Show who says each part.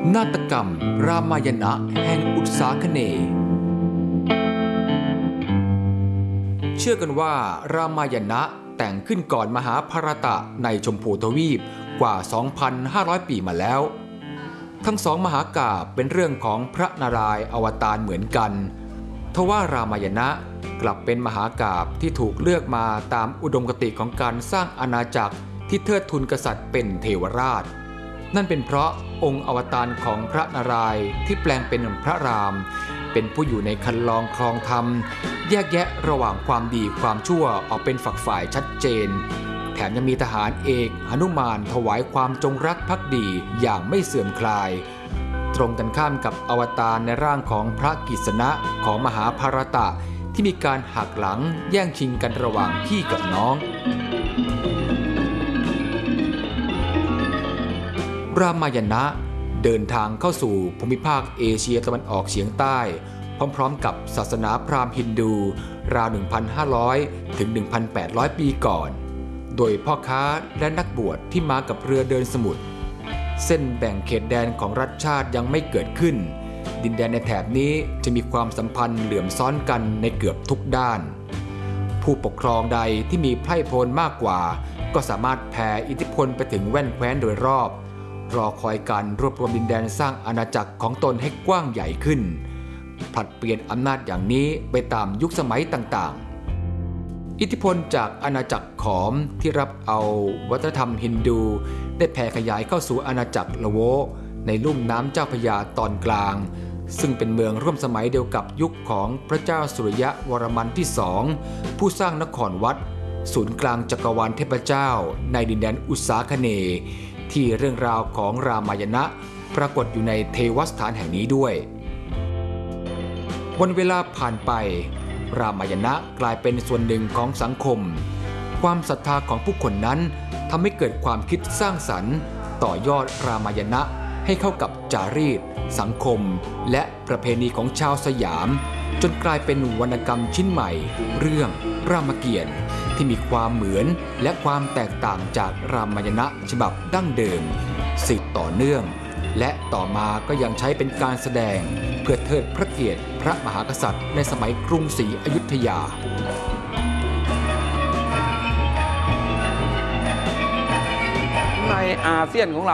Speaker 1: นาฏกรรมรามายณะแห่งอุตสาคเนย์เชื่อกันว่ารามายณะแต่งขึ้นก่อนมหาภารตะในชมพูทวีปกว่า 2,500 ปีมาแล้วทั้งสองมหากาพย์เป็นเรื่องของพระนารายณ์อวตารเหมือนกันทว่ารามายณะกลับเป็นมหากาพย์ที่ถูกเลือกมาตามอุดมคติของการสร้างอาณาจักรที่เทิดทูนกษัตริย์เป็นเทวราชนั่นเป็นเพราะองค์อวตารของพระนารายณ์ที่แปลงเป็นพระรามเป็นผู้อยู่ในคันลองครองธรรมแยกแยะระหว่างความดีความชั่วออกเป็นฝักฝ่ายชัดเจนแถมยังมีทหารเอกหนุมานถวายความจงรักภักดีอย่างไม่เสื่อมคลายตรงกันข้ามกับอวตารในร่างของพระกิษณะของมหาภารตะที่มีการหักหลังแย่งชิงกันระหว่างพี่กับน้องรามายณะเดินทางเข้าสู่ภูมิภาคเอเชียตะวันออกเฉียงใต้พร้อมๆกับศาสนาพราหมณ์ฮินดูราว 1,500 ถึง 1,800 ปีก่อนโดยพ่อค้าและนักบวชที่มากับเรือเดินสมุทรเส้นแบ่งเขตแดนของรัฐชาติยังไม่เกิดขึ้นดินแดนในแถบนี้จะมีความสัมพันธ์เหลื่อมซ้อนกันในเกือบทุกด้านผู้ปกครองใดที่มีไพร่พลมากกว่าก็สามารถแผ่อิทธิพลไปถึงแว่นแคว้นโดยรอบรอคอยการรวบรวมดินแดนสร้างอาณาจักรของตนให้กว้างใหญ่ขึ้นผลัดเปลี่ยนอำนาจอย่างนี้ไปตามยุคสมัยต่างๆอิทธิพลจากอาณาจักรขอมที่รับเอาวัฒนธรรมฮินดูได้แผ่ขยายเข้าสู่อาณาจักรละโวในลุ่มน้ำเจ้าพระยาตอนกลางซึ่งเป็นเมืองร่วมสมัยเดียวกับยุคของพระเจ้าสุริยะวรมันที่2ผู้สร้างนครวัดศูนย์กลางจักรวาลเทพเจ้าในดินแดนอุษาคเนย์ที่เรื่องราวของรามายณะปรากฏอยู่ในเทวสถานแห่งนี้ด้วยวันเวลาผ่านไปรามายณะกลายเป็นส่วนหนึ่งของสังคมความศรัทธาของผู้คนนั้นทำให้เกิดความคิดสร้างสรรค์ต่อยอดรามายณะให้เข้ากับจารีตสังคมและประเพณีของชาวสยามจนกลายเป็นวรรณกรรมชิ้นใหม่เรื่องรามเกียรติ์ที่มีความเหมือนและความแตกต่างจากรามายณะฉบับดั้งเดิมสืบต่อเนื่องและต่อมาก็ยังใช้เป็นการแสดงเพื่อเทิดพระเกียรติพระมหากษัตริย์ในสมัยกรุงศรีอยุธยา
Speaker 2: ในอาเซียนของเรา